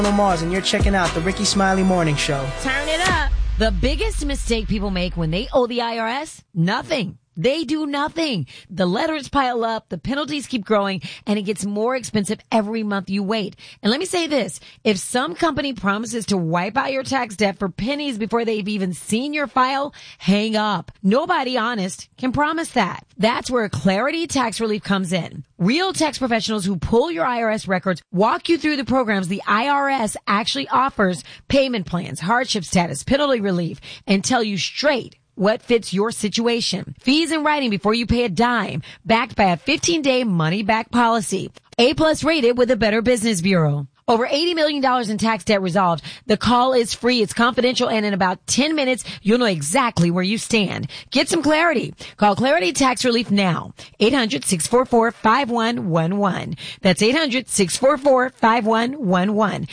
Mars, and you're checking out the Ricky Smiley Morning Show. Turn it up. The biggest mistake people make when they owe the IRS? Nothing. They do nothing. The letters pile up, the penalties keep growing, and it gets more expensive every month you wait. And let me say this. If some company promises to wipe out your tax debt for pennies before they've even seen your file, hang up. Nobody honest can promise that. That's where Clarity Tax Relief comes in. Real tax professionals who pull your IRS records walk you through the programs the IRS actually offers, payment plans, hardship status, penalty relief, and tell you straight what fits your situation. Fees in writing before you pay a dime, backed by a 15-day money-back policy. A+ rated with the Better Business Bureau. Over $80 million in tax debt resolved. The call is free. It's confidential. And in about 10 minutes, you'll know exactly where you stand. Get some clarity. Call Clarity Tax Relief now. 800-644-5111. That's 800-644-5111.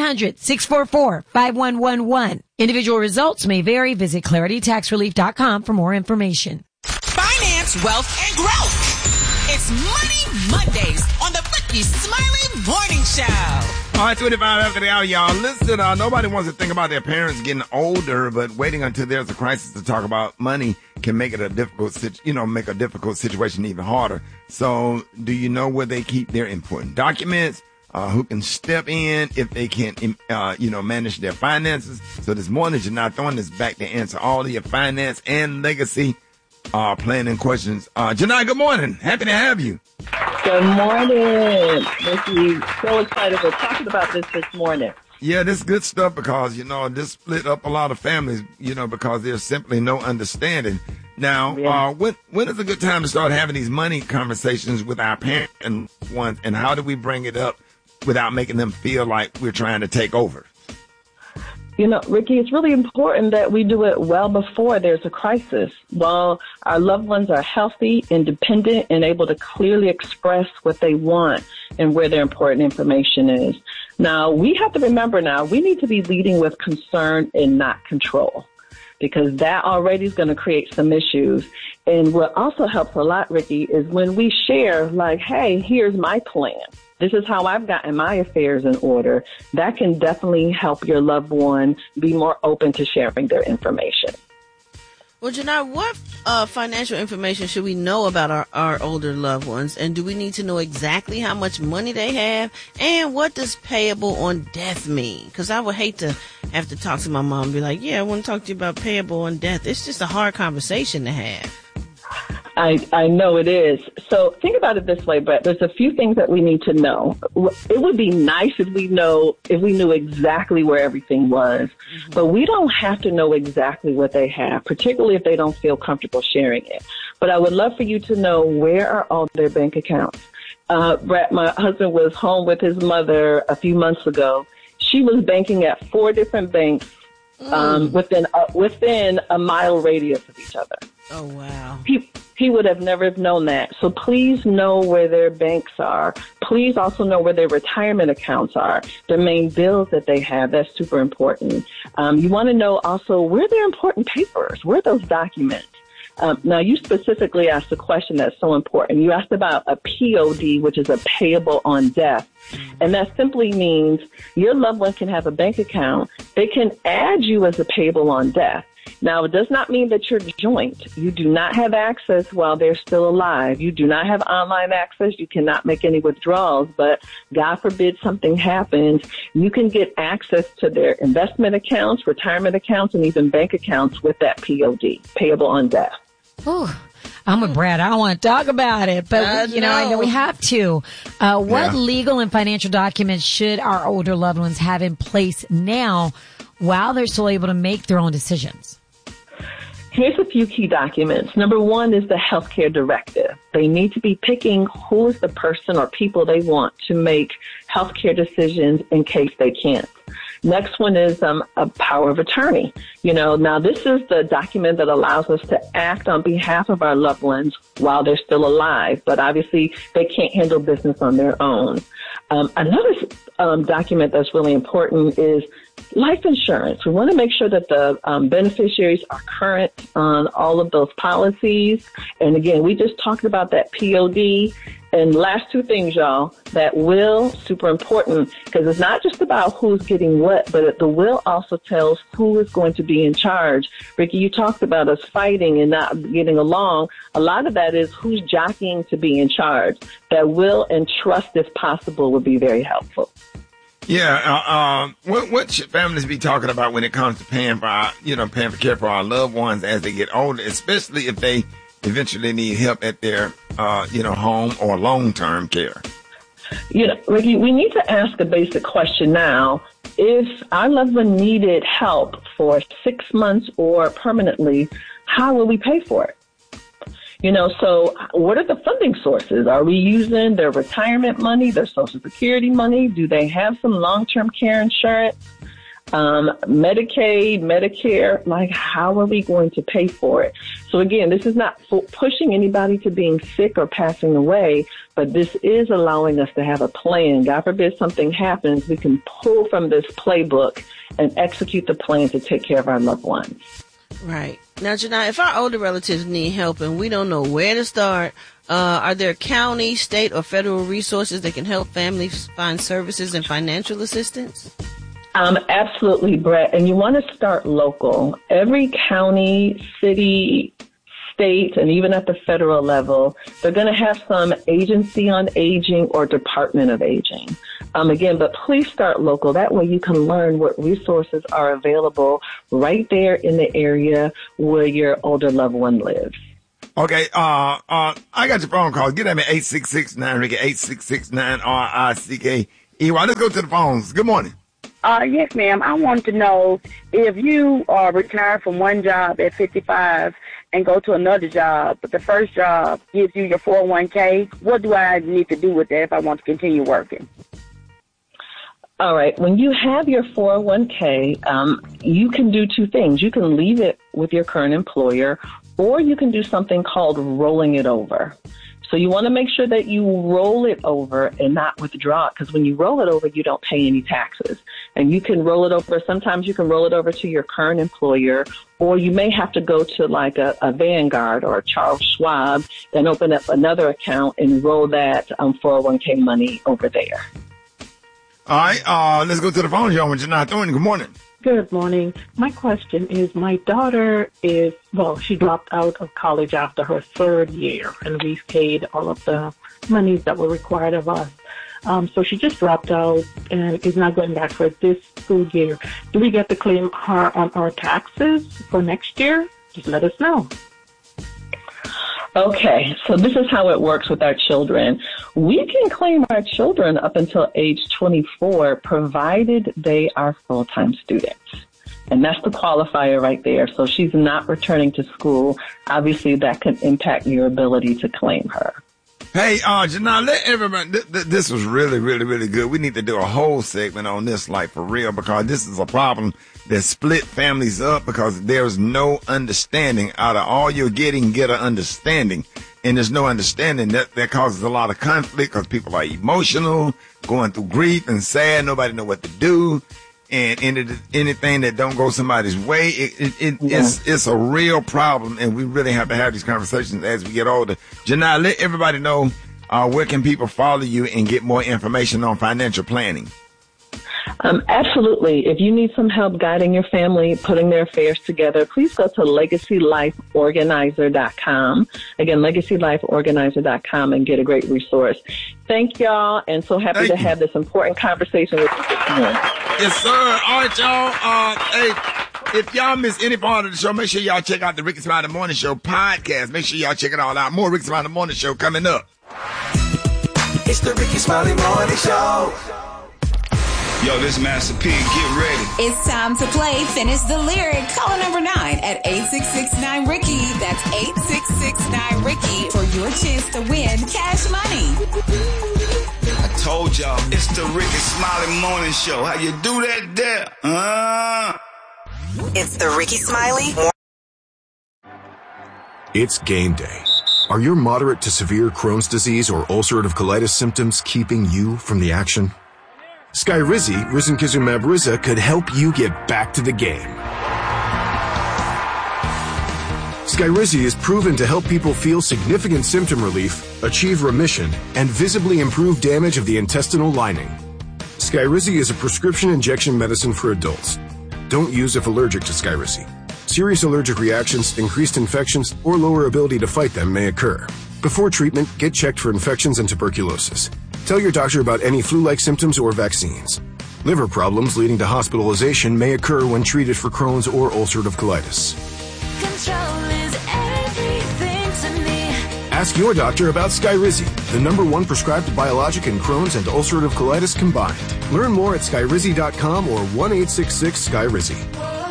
800-644-5111. Individual results may vary. Visit claritytaxrelief.com for more information. Finance, wealth, and growth. It's Money Mondays on the Ricky Smiley Morning Show. All right, 25 after the hour, y'all. Listen, nobody wants to think about their parents getting older, but waiting until there's a crisis to talk about money can make it a difficult situation even harder. So, do you know where they keep their important documents? Who can step in if they can't, manage their finances? So this morning, Janai throwing this back to answer all of your finance and legacy planning questions. Janai, good morning. Happy to have you. Good morning, Ricky. So excited. We're talking about this morning. Yeah, this is good stuff because, this split up a lot of families, because there's simply no understanding. Now, when is a good time to start having these money conversations with our parents and ones, and how do we bring it up without making them feel like we're trying to take over? Ricky, it's really important that we do it well before there's a crisis. While our loved ones are healthy, independent, and able to clearly express what they want and where their important information is. Now, we have to remember we need to be leading with concern and not control, because that already is going to create some issues. And what also helps a lot, Ricky, is when we share, like, hey, here's my plan. This is how I've gotten my affairs in order. That can definitely help your loved one be more open to sharing their information. Well, Janai, what financial information should we know about our older loved ones? And do we need to know exactly how much money they have? And what does payable on death mean? Because I would hate to have to talk to my mom and be like, I want to talk to you about payable on death. It's just a hard conversation to have. I know it is. So think about it this way, but there's a few things that we need to know. It would be nice if we knew exactly where everything was, but we don't have to know exactly what they have, particularly if they don't feel comfortable sharing it. But I would love for you to know, where are all their bank accounts? Brett, my husband was home with his mother a few months ago. She was banking at 4 different banks within a mile radius of each other. Oh, wow. He would have never known that. So please know where their banks are. Please also know where their retirement accounts are, their main bills that they have. That's super important. You want to know also where their important papers, where are those documents. Now, you specifically asked a question that's so important. You asked about a POD, which is a payable on death. And that simply means your loved one can have a bank account. They can add you as a payable on death. Now, it does not mean that you're joint. You do not have access while they're still alive. You do not have online access. You cannot make any withdrawals. But God forbid something happens, you can get access to their investment accounts, retirement accounts, and even bank accounts with that POD, payable on death. Oh, I'm with Brad. I don't want to talk about it, but I know we have to. What legal and financial documents should our older loved ones have in place now while they're still able to make their own decisions? Here's a few key documents. Number 1 is the healthcare directive. They need to be picking who is the person or people they want to make healthcare decisions in case they can't. Next one is a power of attorney. Now this is the document that allows us to act on behalf of our loved ones while they're still alive, but obviously they can't handle business on their own. Another document that's really important is life insurance. We want to make sure that the beneficiaries are current on all of those policies. And again, we just talked about that POD. And last two things, y'all, that will, super important, because it's not just about who's getting what, but the will also tells who is going to be in charge. Ricky, you talked about us fighting and not getting along. A lot of that is who's jockeying to be in charge. That will and trust, if possible, would be very helpful. Yeah, what should families be talking about when it comes to paying for paying for care for our loved ones as they get older, especially if they eventually need help at their, home or long-term care? Ricky, we need to ask a basic question now. If our loved one needed help for 6 months or permanently, how will we pay for it? So what are the funding sources? Are we using their retirement money, their Social Security money? Do they have some long-term care insurance? Medicaid, Medicare, how are we going to pay for it? So again, this is not pushing anybody to being sick or passing away, but this is allowing us to have a plan. God forbid something happens, we can pull from this playbook and execute the plan to take care of our loved ones. Right. Now, Janai, if our older relatives need help and we don't know where to start, are there county, state, or federal resources that can help families find services and financial assistance? Absolutely, Brett. And you want to start local. Every county, city, state, and even at the federal level, they're going to have some agency on aging or Department of Aging. Again, but please start local. That way you can learn what resources are available right there in the area where your older loved one lives. Okay, I got your phone call. Get at me, 866-9-RICKY, 866-9-RICKY. Let's go to the phones. Good morning. Yes, ma'am. I want to know if you are retired from one job at 55 and go to another job, but the first job gives you your 401k, what do I need to do with that if I want to continue working? All right. When you have your 401k, you can do two things. You can leave it with your current employer, or you can do something called rolling it over. So you want to make sure that you roll it over and not withdraw it, because when you roll it over, you don't pay any taxes. And you can roll it over. Sometimes you can roll it over to your current employer, or you may have to go to like a Vanguard or a Charles Schwab and open up another account and roll that 401k money over there. All right, let's go to the phone, y'all. With Janai Thornton. Good morning. Good morning. My question is, my daughter she dropped out of college after her third year, and we've paid all of the monies that were required of us. So she just dropped out and is not going back for this school year. Do we get to claim her on our taxes for next year? Just let us know. Okay, so this is how it works with our children. We can claim our children up until age 24, provided they are full-time students. And that's the qualifier right there. So she's not returning to school. Obviously, that could impact your ability to claim her. Hey, Janai, let everybody, this was really, really, really good. We need to do a whole segment on this, for real, because this is a problem that split families up because there's no understanding. Out of all you're getting, get an understanding. And there's no understanding. That causes a lot of conflict because people are emotional, going through grief and sad. Nobody know what to do. And anything that don't go somebody's way, it's a real problem, and we really have to have these conversations as we get older. Janai, let everybody know where can people follow you and get more information on financial planning. Absolutely. If you need some help guiding your family, putting their affairs together, please go to LegacyLifeOrganizer.com. Again, LegacyLifeOrganizer.com, and get a great resource. Thank y'all, and so happy to have this important conversation with you this morning. Yes, sir. All right, y'all. Hey, if y'all miss any part of the show, make sure y'all check out the Ricky Smiley Morning Show podcast. Make sure y'all check it all out. More Ricky Smiley Morning Show coming up. It's the Ricky Smiley Morning Show. Yo, this Master P, get ready. It's time to play Finish the Lyric. Caller number 9 at 866-9-RICKY. That's 866-9-RICKY for your chance to win cash money. I told y'all, it's the Ricky Smiley Morning Show. How you do that there? It's the Ricky Smiley. It's game day. Are your moderate to severe Crohn's disease or ulcerative colitis symptoms keeping you from the action? Skyrizi, risankizumab Riza, could help you get back to the game. Skyrizi is proven to help people feel significant symptom relief, achieve remission, and visibly improve damage of the intestinal lining. Skyrizi is a prescription injection medicine for adults. Don't use if allergic to Skyrizi. Serious allergic reactions, increased infections, or lower ability to fight them may occur. Before treatment, get checked for infections and tuberculosis. Tell your doctor about any flu-like symptoms or vaccines. Liver problems leading to hospitalization may occur when treated for Crohn's or ulcerative colitis. Control is everything to me. Ask your doctor about Skyrizi, the #1 prescribed biologic in Crohn's and ulcerative colitis combined. Learn more at skyrizi.com or 1-866-SKYRIZI.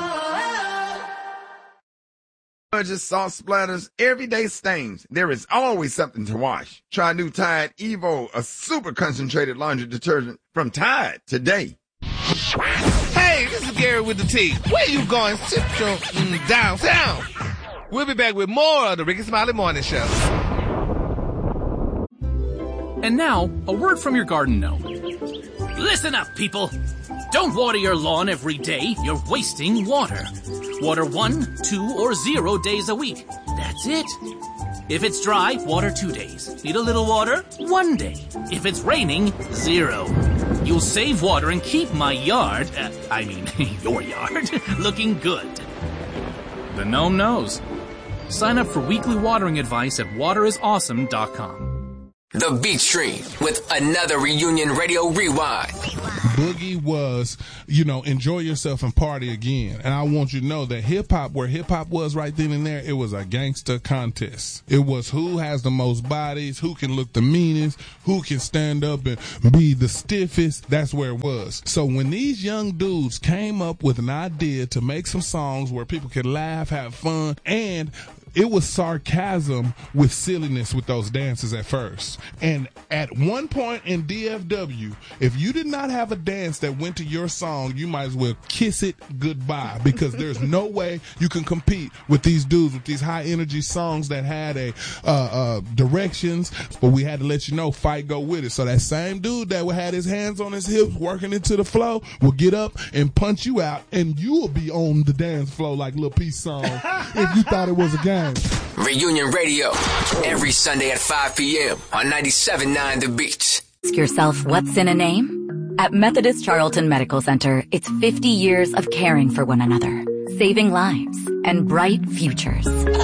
Just salt splatters, everyday stains. There is always something to wash. Try new Tide Evo, a super concentrated laundry detergent from Tide today. Hey, this is Gary with the T. Where you going? Central downtown. We'll be back with more of the Ricky Smiley Morning Show. And now, a word from your garden gnome. Listen up, people. Don't water your lawn every day. You're wasting water. Water 1, 2, or 0 days a week. That's it. If it's dry, water 2 days. Need a little water? 1 day. If it's raining, 0. You'll save water and keep my yard, your yard, looking good. The gnome knows. Sign up for weekly watering advice at waterisawesome.com. The Beat Stream with another Reunion Radio Rewind. Boogie was, enjoy yourself and party again. And I want you to know that hip-hop, where hip-hop was right then and there, it was a gangster contest. It was who has the most bodies, who can look the meanest, who can stand up and be the stiffest. That's where it was. So when these young dudes came up with an idea to make some songs where people could laugh, have fun, and it was sarcasm with silliness with those dances at first. And at one point in DFW, if you did not have a dance that went to your song, you might as well kiss it goodbye, because there's no way you can compete with these dudes with these high energy songs that had a directions, but we had to let you know, fight, go with it. So that same dude that had his hands on his hips working into the flow will get up and punch you out, and you will be on the dance floor like Lil Peace song if you thought it was a game. Reunion Radio, every Sunday at 5 p.m. on 97.9 The Beat. Ask yourself, what's in a name? At Methodist Charlton Medical Center, it's 50 years of caring for one another, saving lives, and bright futures.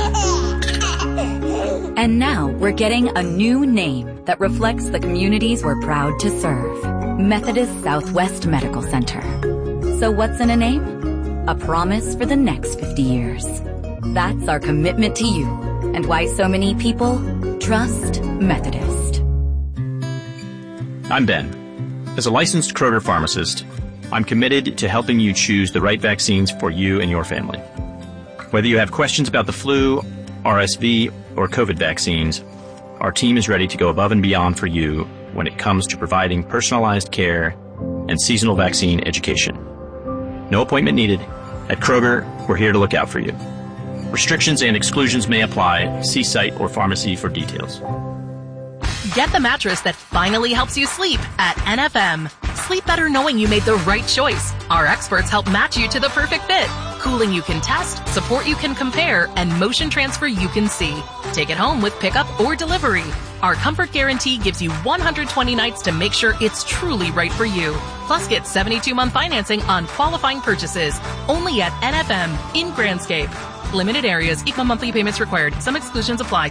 And now we're getting a new name that reflects the communities we're proud to serve. Methodist Southwest Medical Center. So what's in a name? A promise for the next 50 years. That's our commitment to you, and why so many people trust Methodist. I'm Ben. As a licensed Kroger pharmacist, I'm committed to helping you choose the right vaccines for you and your family. Whether you have questions about the flu, RSV, or COVID vaccines, our team is ready to go above and beyond for you when it comes to providing personalized care and seasonal vaccine education. No appointment needed. At Kroger, we're here to look out for you. Restrictions and exclusions may apply. See site or pharmacy for details. Get the mattress that finally helps you sleep at NFM. Sleep better knowing you made the right choice. Our experts help match you to the perfect fit. Cooling you can test, support you can compare, and motion transfer you can see. Take it home with pickup or delivery. Our comfort guarantee gives you 120 nights to make sure it's truly right for you. Plus, get 72-month financing on qualifying purchases. Only at NFM in Grandscape. Limited areas, equal monthly payments required. Some exclusions apply.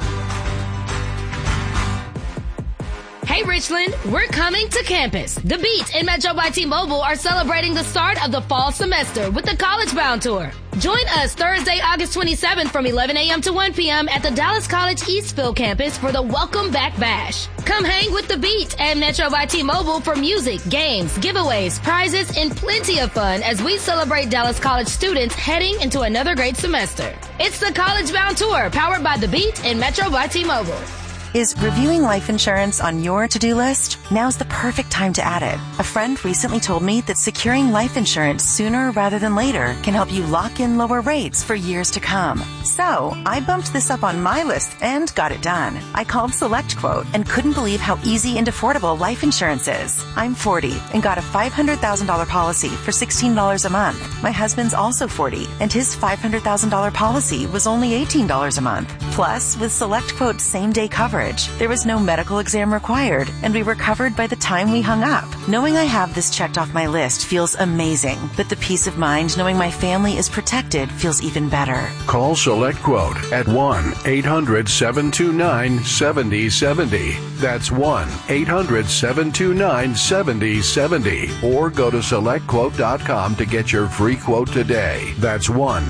Hey Richland, we're coming to campus. The Beat and Metro by T-Mobile are celebrating the start of the fall semester with the College Bound Tour. Join us Thursday, August 27th from 11 a.m. to 1 p.m. at the Dallas College Eastville campus for the Welcome Back Bash. Come hang with The Beat and Metro by T-Mobile for music, games, giveaways, prizes, and plenty of fun as we celebrate Dallas College students heading into another great semester. It's the College Bound Tour, powered by The Beat and Metro by T-Mobile. Is reviewing life insurance on your to-do list? Now's the perfect time to add it. A friend recently told me that securing life insurance sooner rather than later can help you lock in lower rates for years to come. So I bumped this up on my list and got it done. I called SelectQuote and couldn't believe how easy and affordable life insurance is. I'm 40 and got a $500,000 policy for $16 a month. My husband's also 40 and his $500,000 policy was only $18 a month. Plus, with SelectQuote's same-day coverage, there was no medical exam required and we were covered by the time we hung up. Knowing I have this checked off my list feels amazing, but the peace of mind knowing my family is protected feels even better. Call SelectQuote at 1-800-729-7070. That's 1-800-729-7070. Or go to SelectQuote.com to get your free quote today. That's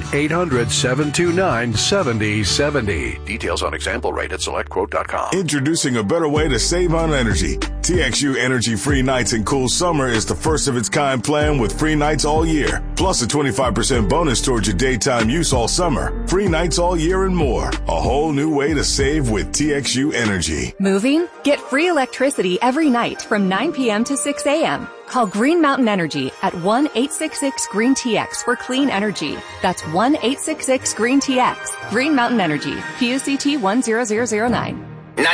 1-800-729-7070. Details on example rate at SelectQuote.com. Introducing a better way to save on energy. TXU Energy Free Nights and Cool Summer is the first of its kind plan with free nights all year, plus a 25% bonus towards your daytime use all summer. Free nights all year and more. A whole new way to save with TXU Energy. Moving? Get free electricity every night from 9 p.m. to 6 a.m. Call Green Mountain Energy at 1-866-GREEN-TX for clean energy. That's 1-866-GREEN-TX. Green Mountain Energy. PUCT 10009.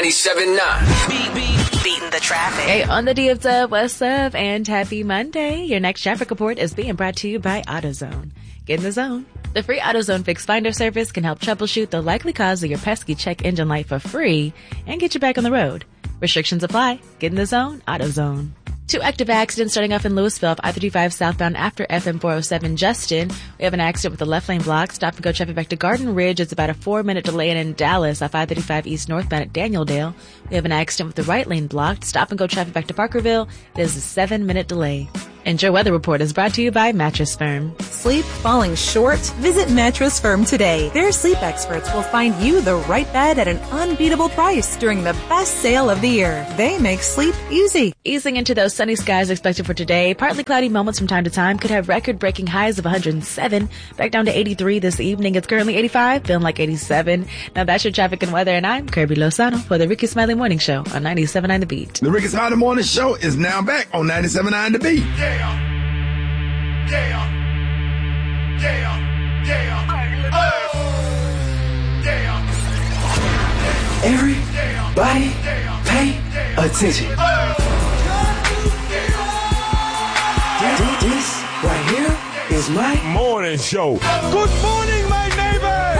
97.9. Beating the traffic. Hey, on the DFW, what's up? And happy Monday. Your next traffic report is being brought to you by AutoZone. Get in the zone. The free AutoZone Fix Finder service can help troubleshoot the likely cause of your pesky check engine light for free and get you back on the road. Restrictions apply. Get in the zone. AutoZone. 2 active accidents starting off in Louisville, I-35 southbound after FM 407 Justin. We have an accident with the left lane block. Stop and go traffic back to Garden Ridge. It's about a 4-minute delay. And in Dallas, off I-35 east northbound at Daniel-Dale, we have an accident with the right lane blocked. Stop and go traffic back to Parkerville. It is a 7-minute delay. And your weather report is brought to you by Mattress Firm. Sleep falling short? Visit Mattress Firm today. Their sleep experts will find you the right bed at an unbeatable price during the best sale of the year. They make sleep easy. Easing into those sunny skies expected for today. Partly cloudy moments from time to time. Could have record-breaking highs of 107. Back down to 83 this evening. It's currently 85, feeling like 87. Now that's your traffic and weather, and I'm Kirby Lozano for the Ricky Smiley Morning Show on 97.9 The Beat. The Ricky Smiley Morning Show is now back on 97.9 The Beat. Everybody pay attention. This right here is my morning show. Good morning, my neighbor.